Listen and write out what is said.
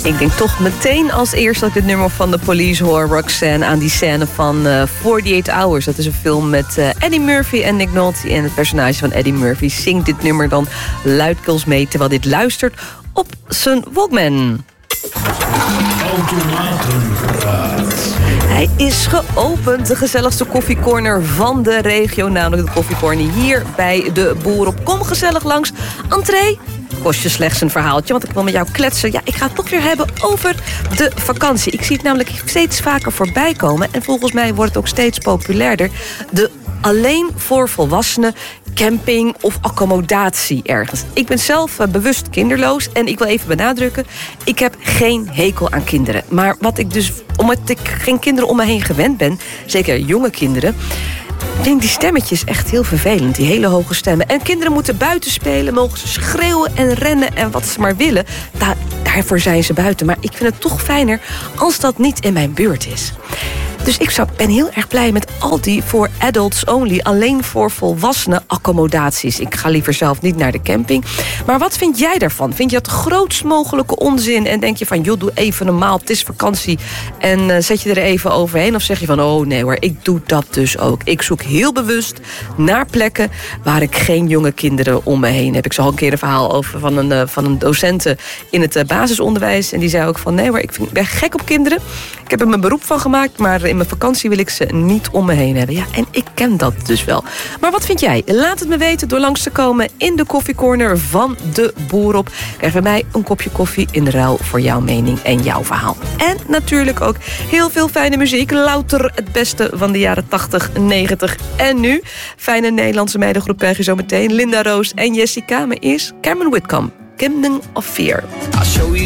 Ik denk toch meteen als eerst dat ik dit nummer van The Police hoor, Roxanne, aan die scène van 48 Hours. Dat is een film met Eddie Murphy en Nick Nolte. En het personage van Eddie Murphy zingt dit nummer dan luidkeels mee, terwijl dit luistert op zijn Walkman. Hij is geopend, de gezelligste koffiecorner van de regio, namelijk de koffiecorner hier bij de Boerop. Kom gezellig langs. Entree kost je slechts een verhaaltje, want ik wil met jou kletsen. Ja, ik ga het toch weer hebben over de vakantie. Ik zie het namelijk steeds vaker voorbij komen en volgens mij wordt het ook steeds populairder. De alleen voor volwassenen camping of accommodatie ergens. Ik ben zelf bewust kinderloos en ik wil even benadrukken, ik heb geen hekel aan kinderen. Maar wat ik dus, omdat ik geen kinderen om me heen gewend ben, zeker jonge kinderen, vind ik die stemmetjes echt heel vervelend, die hele hoge stemmen. En kinderen moeten buiten spelen, mogen ze schreeuwen en rennen en wat ze maar willen. Daarvoor zijn ze buiten. Maar ik vind het toch fijner als dat niet in mijn buurt is. Dus ik ben heel erg blij met al die voor adults only, alleen voor volwassenen accommodaties. Ik ga liever zelf niet naar de camping. Maar wat vind jij daarvan? Vind je dat de grootst mogelijke onzin? En denk je van, joh, doe even normaal, het is vakantie. En zet je er even overheen? Of zeg je van, oh nee hoor, ik doe dat dus ook. Ik zoek heel bewust naar plekken waar ik geen jonge kinderen om me heen heb. Ik zag al een keer een verhaal over van een docenten in het basisonderwijs. En die zei ook van, nee hoor, ik ben gek op kinderen. Ik heb er mijn beroep van gemaakt, maar in mijn vakantie wil ik ze niet om me heen hebben. Ja, en ik ken dat dus wel. Maar wat vind jij? Laat het me weten door langs te komen in de koffiecorner van de Boerop. Krijg bij mij een kopje koffie in ruil voor jouw mening en jouw verhaal. En natuurlijk ook heel veel fijne muziek. Louter het beste van de jaren 80, 90 en nu. Fijne Nederlandse meidengroep krijg je zo meteen. Linda Roos en Jessica. Maar eerst Cameron Whitcomb, Kingdom of Fear.